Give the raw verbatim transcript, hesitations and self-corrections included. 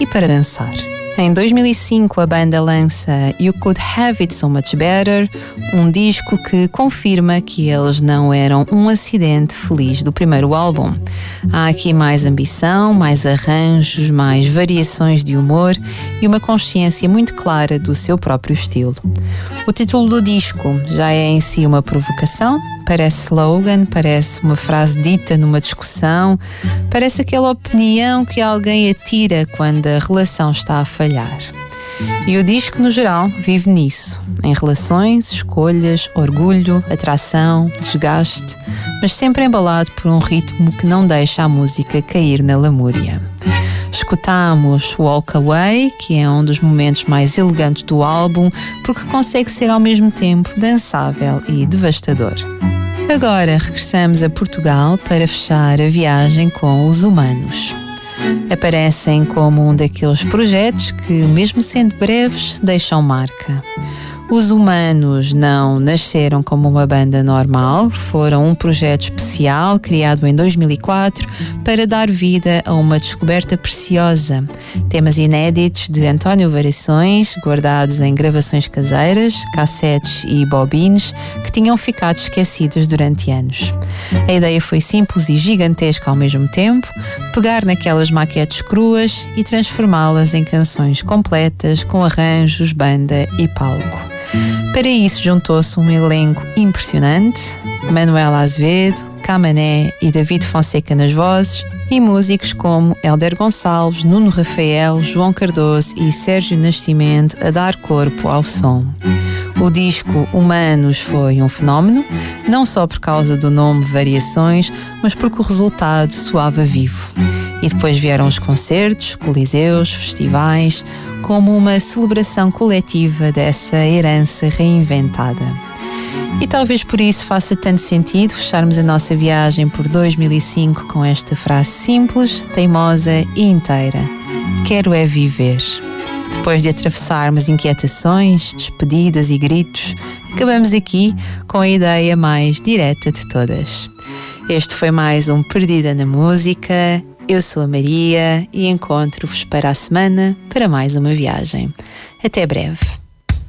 para dançar. Em dois mil e cinco, a banda lança You Could Have It So Much Better, um disco que confirma que eles não eram um acidente feliz do primeiro álbum. Há aqui mais ambição, mais arranjos, mais variações de humor e uma consciência muito clara do seu próprio estilo. O título do disco já é em si uma provocação. Parece slogan, parece uma frase dita numa discussão, parece aquela opinião que alguém atira quando a relação está a falhar. E o disco, no geral, vive nisso, em relações, escolhas, orgulho, atração, desgaste, mas sempre embalado por um ritmo que não deixa a música cair na lamúria. Escutamos Walk Away, que é um dos momentos mais elegantes do álbum, porque consegue ser ao mesmo tempo dançável e devastador. Agora regressamos a Portugal para fechar a viagem com Os Humanos. Aparecem como um daqueles projetos que, mesmo sendo breves, deixam marca. Os Humanos não nasceram como uma banda normal, foram um projeto especial criado em dois mil e quatro para dar vida a uma descoberta preciosa. Temas inéditos de António Variações, guardados em gravações caseiras, cassetes e bobines que tinham ficado esquecidas durante anos. A ideia foi simples e gigantesca ao mesmo tempo, pegar naquelas maquetes cruas e transformá-las em canções completas com arranjos, banda e palco. Para isso juntou-se um elenco impressionante, Manuela Azevedo, Camané e David Fonseca nas vozes, e músicos como Hélder Gonçalves, Nuno Rafael, João Cardoso e Sérgio Nascimento a dar corpo ao som. O disco Humanos foi um fenómeno, não só por causa do nome Variações, mas porque o resultado soava vivo. E depois vieram os concertos, coliseus, festivais, como uma celebração coletiva dessa herança reinventada. E talvez por isso faça tanto sentido fecharmos a nossa viagem por dois mil e cinco com esta frase simples, teimosa e inteira: quero é viver. Depois de atravessarmos inquietações, despedidas e gritos, acabamos aqui com a ideia mais direta de todas. Este foi mais um Perdida na Música. Eu sou a Maria e encontro-vos para a semana para mais uma viagem. Até breve.